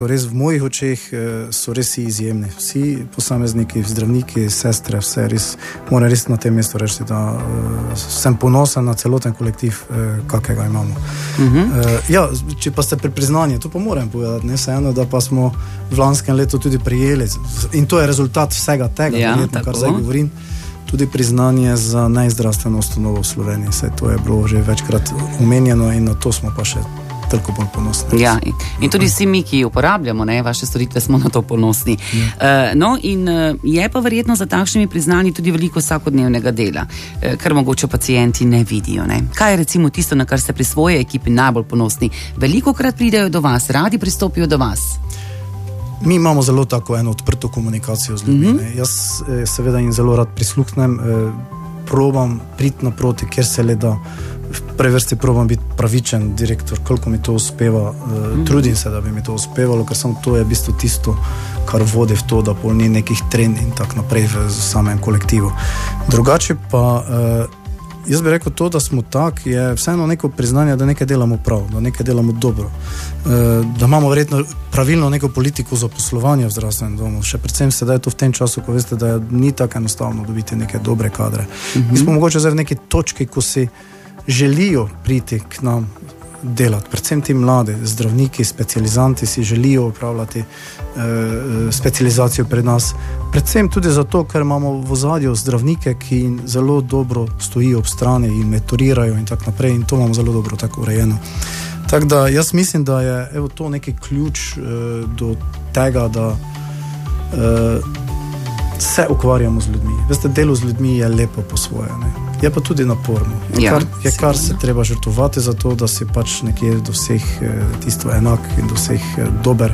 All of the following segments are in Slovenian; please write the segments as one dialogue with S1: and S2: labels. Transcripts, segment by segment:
S1: Res v mojih očeh so res izjemni. Vsi posamezniki, zdravniki, sestre, vse res, moram res na tem mestu reči, da sem ponosen na celoten kolektiv, kakega imamo. Ja, če pa ste pri priznanju, to pa moram povedati, ne vseeno, da pa smo v lanskem letu tudi prijeli, in to je rezultat vsega tega, kar zdaj govorim, tudi priznanje za najzdravstveno ustanovo v Sloveniji. Vse to je bilo že večkrat omenjeno in na to smo pa še toliko bolj ponosni.
S2: Ja, in tudi vsi mi, ki uporabljamo vaše storitve, smo na to ponosni. Je pa verjetno za takšnimi priznanji tudi veliko vsakodnevnega dela, kar mogoče pacienti ne vidijo. Kaj je recimo tisto, na kar ste pri svoji ekipi najbolj ponosni? Velikokrat pridejo do vas, radi pristopijo do vas.
S1: Mi imamo zelo tako eno odprto komunikacijo z ljudmi. Jaz seveda jim zelo rad prisluhnem, probam priti naproti, kjer se le da. V prvi vrsti probam biti pravičen direktor, koliko mi to uspeva, trudim se, da bi mi to uspevalo, ker samo to je v bistvu tisto, kar vodi v to, da pol ni nekih trend in tako naprej v samem kolektivu. Drugače pa, jaz bi rekel to, da smo tak, je vseeno neko priznanje, da nekaj delamo prav, da nekaj delamo dobro, da imamo verjetno pravilno neko politiko za poslovanje v zdravstvenem domu, še predvsem sedaj to v tem času, ko veste, da ni tako enostavno dobiti neke dobre kadre. Mi smo mogoče zdaj v neki točki, ko si želijo priti k nam delati, predvsem ti mladi zdravniki, specializanti si želijo upravljati specializacijo pri nas, predvsem tudi zato, ker imamo v ozadju zdravnike, ki zelo dobro stojijo ob strani in mentorirajo in tako naprej, in to imamo zelo dobro tako urejeno. Tako da jaz mislim, da je to neki ključ do tega, da se ukvarjamo z ljudmi. Veste, delo z ljudmi je lepo po svoje, je pa tudi naporno. Kar se treba žrtvovati za to, da si pač nekje do vseh tisto enak in do vseh dober.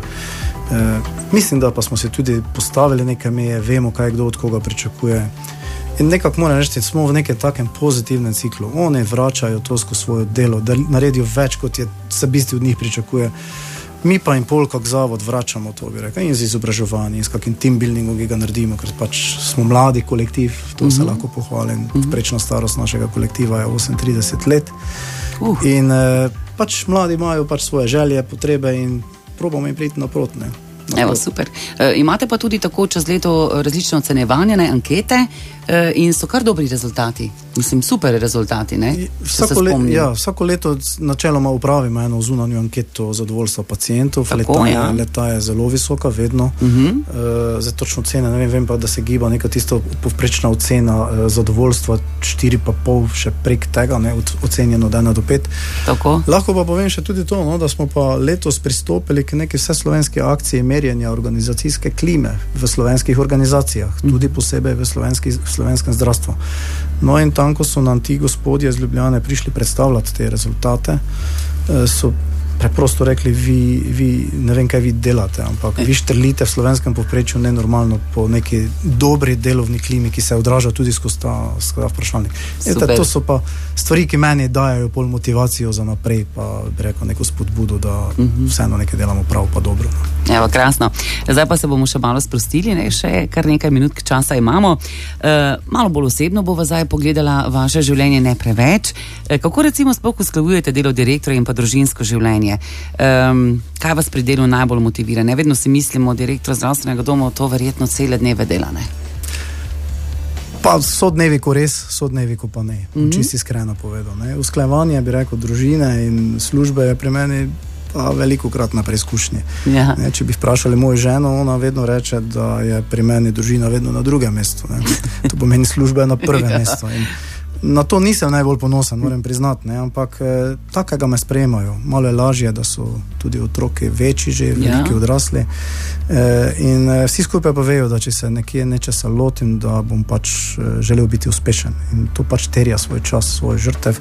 S1: Mislim, da pa smo se tudi postavili nekaj meje, vemo, kaj kdo od koga pričakuje. In nekako moram reči, smo v nekem takem pozitivnem ciklu. Oni vračajo to skozi svoje delo, da naredijo več, kot se bistvo od njih pričakuje. Mi pa in pol kak zavod vračamo to, bi rekel, in z izobraževanjem, in s kakim team buildingom, ki ga naredimo, ker pač smo mladi kolektiv, to se lahko pohvalim. Prečna starost našega kolektiva je 38 let. In pač mladi imajo pač svoje želje, potrebe in probamo jim priti naproti.
S2: Evo, super. Imate pa tudi tako čez leto različne ocenjevanja, ankete, in so kar dobri rezultati. Mislim, super rezultati, ne?
S1: Vsako leto načeloma upravimo eno zunanjo anketo zadovoljstva pacientov. Leta je zelo visoka, vedno. Zdaj točno cene, ne vem pa, da se giba neka tisto povprečna ocena zadovoljstva 4,5, še prek tega, ocenjeno od 1 do 5.
S2: Tako.
S1: Lahko pa povem še tudi to, da smo pa letos pristopili k neki vseslovenski akciji merjenja organizacijske klime v slovenskih organizacijah, tudi posebej v slovenskem zdravstvu. No in tam, ko so nam ti gospodje iz Ljubljane prišli predstavljati te rezultate, so preprosto rekli, vi ne vem, kaj vi delate, ampak vi štrlite v slovenskem povprečju nenormalno po neki dobri delovni klimi, ki se odraža tudi skozi ta vprašalnik. To so pa stvari, ki meni dajajo pol motivacijo za naprej, pa bi rekel neko spodbudo, da vseeno nekaj delamo prav pa dobro.
S2: Evo, krasno. Zdaj pa se bomo še malo sprostili, še kar nekaj minut časa imamo. Malo bolj osebno bova zdaj pogledala vaše življenje, ne preveč. Kako recimo sploh usklajujete delo direktorja in pa družinsko življenje? Kaj vas pri delu najbolj motivira? Vedno si mislimo, direktor zdravstvenega doma to verjetno cele dneve dela, ne?
S1: Pa so dnevi, ko res, so dnevi, ko pa ne. Čisto iskreno povedal. Usklajevanje, bi rekel, družine in službe je pri meni pa velikokrat na preizkušnji. Če bi vprašali mojo ženo, ona vedno reče, da je pri meni družina vedno na drugem mestu. To pomeni, služba je na prvem mestu. In na to nisem najbolj ponosen, moram priznati, ampak takega me sprejemajo. Malo je lažje, da so tudi otroki večji že, veliki odrasli. In vsi skupaj pa vejo, da če se nekje nečesa lotim, da bom pač želel biti uspešen. In to pač terja svoj čas, svoj žrtev.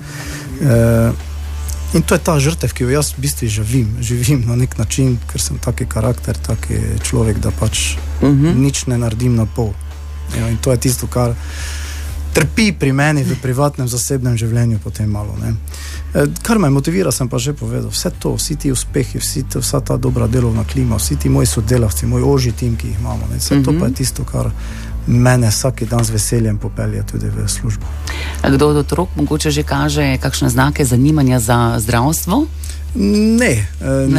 S1: In to je ta žrtev, ki jo jaz v bistvu živim na nek način, ker sem taki karakter, taki človek, da pač nič ne naredim na pol. In to je tisto, kar trpi pri meni v privatnem, zasebnem življenju potem malo. Kar me motivira, sem pa že povedal. Vse to, vsi ti uspehi, vsa ta dobra delovna klima, vsi ti moji sodelavci, moj ožji tim, ki jih imamo. Vse to pa je tisto, kar mene vsak dan z veseljem popelje tudi v službo.
S2: Kdo od otrok mogoče že kaže kakšne znake zanimanja za zdravstvo?
S1: Ne.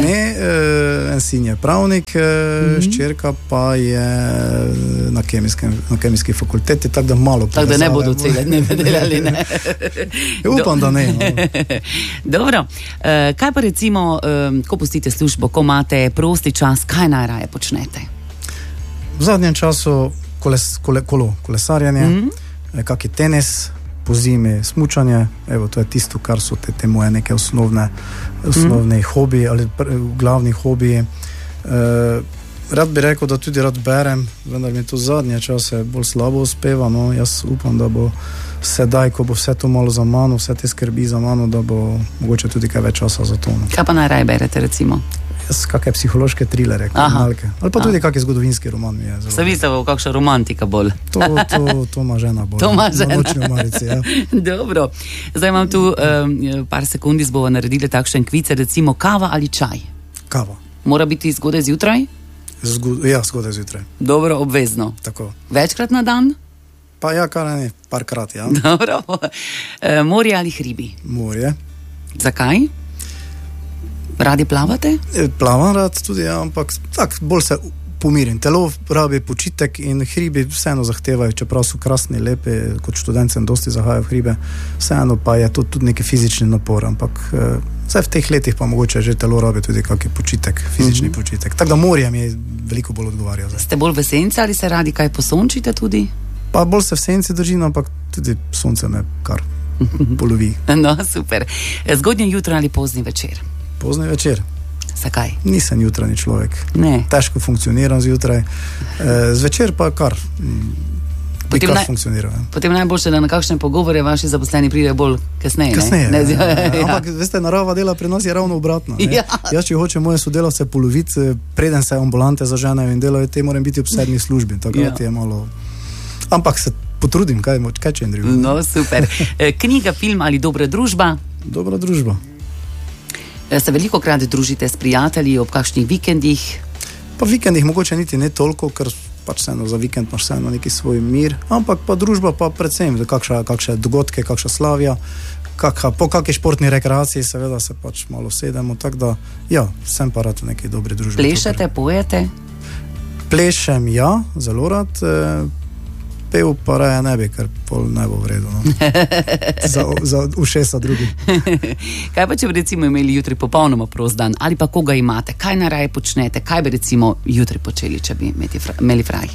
S1: En sin je pravnik, ščerka pa je na kemijski fakulteti, tako da malo povezave.
S2: Tako da ne bodo cele dneve delali, ne?
S1: Upam, da ne.
S2: Dobro. Kaj pa recimo, ko pustite službo, ko imate prosti čas, kaj najraje počnete?
S1: V zadnjem času kolesarjanje, kaki tenis, po zimi smučanje, evo, to je tisto, kar so te moje neke osnovne hobiji ali glavni hobiji. Rad bi rekel, da tudi rad berem, vendar mi to zadnje čase bolj slabo uspeva, no, jaz upam, da bo sedaj, ko bo vse to malo za mano, vse te skrbi za mano, da bo mogoče tudi kaj več časa za to. No.
S2: Kaj pa najraje berete, recimo?
S1: Jaz kakšne psihološke trilere, malke. Ali pa tudi kakšen zgodovinski roman mi je zelo.
S2: Se vi ste v kakšna romantika bolj?
S1: To ima žena bolj.
S2: To ima žena.
S1: Na nočni omarici, ja.
S2: Dobro. Zdaj imam tu par sekundi, bova naredili takšen kviz, recimo kava ali čaj?
S1: Kava.
S2: Mora biti zgodaj zjutraj?
S1: Ja, zgodaj zjutraj.
S2: Dobro, obvezno.
S1: Tako.
S2: Večkrat na dan?
S1: Pa ja, kar ne, parkrat, ja.
S2: Dobro. Morje ali hribi?
S1: Morje.
S2: Zakaj? Radi plavate?
S1: Plavam rad tudi, ja, ampak tak, bolj se pomirim. Telo rabi počitek in hribi vseeno zahtevajo, čeprav so krasni, lepi, kot študent sem dosti zahajal v hribe, vseeno pa je to tudi neki fizični napor, ampak vse v teh letih pa mogoče že telo rabi tudi kakšen počitek, fizični počitek. Tako da morje mi je veliko bolj odgovarjal.
S2: Ste bolj v senci ali se radi kaj posončite tudi?
S1: Pa bolj se v senci držim, ampak tudi sonce me kar polovi.
S2: No, super. Zgodnje jutro ali pozni večer?
S1: Pozni večer.
S2: Zakaj?
S1: Nisem jutranji človek.
S2: Ne.
S1: Težko funkcioniram zjutraj. Zvečer pa kar funkcioniram. Ja.
S2: Potem najboljše, da na kakšne pogovore vaši zaposleni pridejo bolj kasneje.
S1: Kasneje, ne? Ja. Ampak, veste, narava dela pri nas je ravno obratno. Ja. Jaz, če hočem moje sodelavce poloviti, preden se ambulante zaženejo in delajo, te moram biti ob 7 službi. Takrat je malo... Ampak se potrudim, kaj če jim drugim.
S2: No, super. Knjiga, film ali dobra družba?
S1: Dobra družba.
S2: Se veliko krat družite s prijatelji ob kakšnih vikendih?
S1: Pa vikendih mogoče niti ne toliko, ker pač vseeno za vikend imaš vseeno neki svoj mir, ampak pa družba pa predvsem, kakšne dogodke, kakšna slavja, po kakšni športni rekreaciji seveda se pač malo sedemo, tako da ja, sem pa rad v neki dobri družbi.
S2: Plešete, pojete?
S1: Plešem, ja, zelo rad, pev pa raje ne bi, ker pol ne bo v redu, no. za ušesa drugi.
S2: Kaj pa, če bi recimo imeli jutri popolnoma prost dan, ali pa koga imate, kaj najraje počnete, kaj bi recimo jutri počeli, če bi imeli fraj?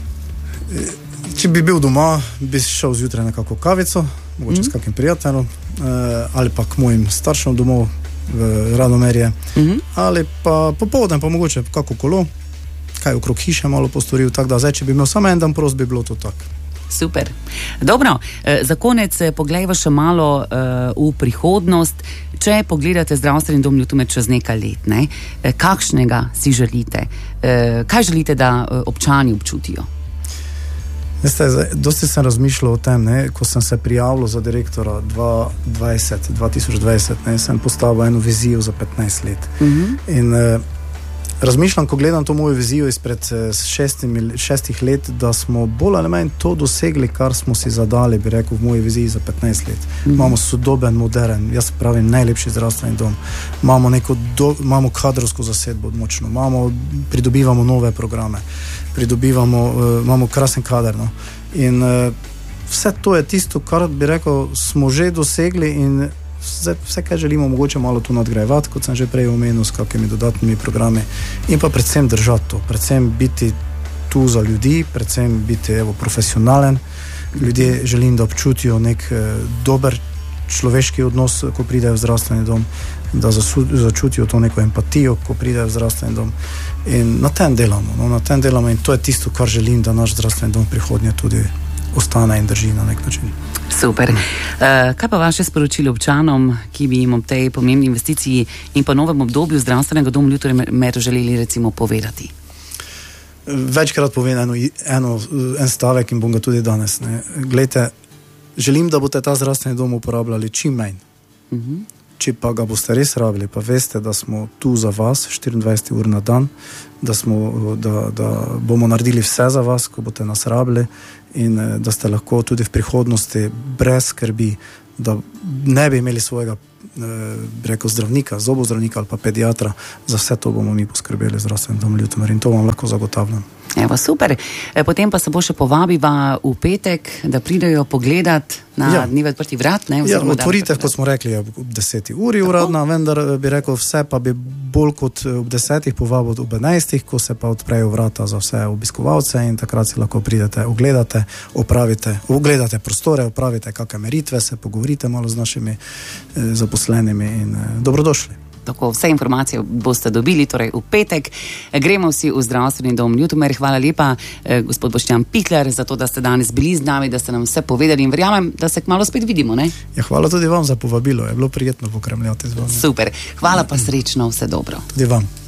S1: Če bi bil doma, bi šel zjutraj na kakšno kavico, mogoče s kakim prijateljem, ali pa k mojim staršem domov v Radomerje, ali pa popoldan pa mogoče kako kolo, kaj okrog hiše malo postoril, tako da zdaj, če bi imel samo en dan prost, bi bilo to tako.
S2: Super. Dobro, za konec poglejva še malo v prihodnost. Če pogledate zdravstveni dom Ljutomer čez nekaj let, ne? Kakšnega si želite? Kaj želite, da občani občutijo?
S1: Veste, dosti sem razmišljal o tem, ne? Ko sem se prijavil za direktora 2020, ne? Sem postavil eno vizijo za 15 let. In razmišljam, ko gledam to mojo vizijo izpred 6 let, da smo bolj ali manj to dosegli, kar smo si zadali, bi rekel, v moji viziji za 15 let. Imamo sodoben, modern, jaz pravim, najlepši zdravstveni dom. Imamo kadrovsko zasedbo močno, pridobivamo nove programe, imamo krasen kader. No? In vse to je tisto, kar bi rekel, smo že dosegli in vse, kaj želimo, mogoče malo tu nadgrajevati, kot sem že prej omenil, s kakimi dodatnimi programi in pa predvsem držati to, predvsem biti tu za ljudi, predvsem biti profesionalen. Ljudje želim, da občutijo nek dober človeški odnos, ko pridejo v zdravstveni dom, da začutijo to neko empatijo, ko pridejo v zdravstveni dom in na tem delamo, in to je tisto, kar želim, da naš zdravstveni dom prihodnje tudi ostane in drži na nek način.
S2: Super. Kaj pa vaše sporočilo občanom, ki bi jim ob tej pomembni investiciji in pa novem obdobju zdravstvenega doma Ljutomer želeli recimo povedati?
S1: Večkrat povem en stavek in bom ga tudi danes. Ne. Glejte, želim, da boste ta zdravstveni dom uporabljali čim manj. če pa ga boste res rabili, pa veste, da smo tu za vas 24 ur na dan, da bomo naredili vse za vas, ko boste nas rabili in da ste lahko tudi v prihodnosti brez skrbi, da ne bi imeli svojega zdravnika, zobozdravnika ali pa pediatra, za vse to bomo mi poskrbeli zdravstvenim domom Ljutomer in to vam lahko zagotavljam.
S2: Evo, super. Potem pa se bo še povabiva v petek, da pridejo pogledat na dneve odprtih vrat.
S1: Otvoritev, kot smo rekli, je ob 10. uri uradna, vendar bi rekel vse, pa bi bolj kot ob 10. povabil ob 11. ko se pa odprejo vrata za vse obiskovalce in takrat si lahko pridete, ogledate prostore, opravite kakšne meritve, se pogovorite malo z našimi zaposlenimi in dobrodošli.
S2: Tako, vse informacije boste dobili, torej v petek. Gremo vsi v zdravstveni dom Ljutomer. Hvala lepa, gospod Boštjan Pikler, za to, da ste danes bili z nami, da ste nam vse povedali in verjamem, da se kmalu spet vidimo, ne?
S1: Ja, hvala tudi vam za povabilo, je bilo prijetno pokremljati z vami.
S2: Super, hvala pa srečno, vse dobro.
S1: Tudi vam.